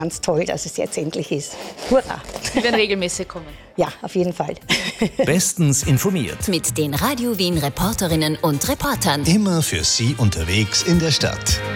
Ganz toll, dass es jetzt endlich ist. Hurra! Sie werden regelmäßig kommen. Ja, auf jeden Fall. Bestens informiert. Mit den Radio Wien Reporterinnen und Reportern. Immer für Sie unterwegs in der Stadt.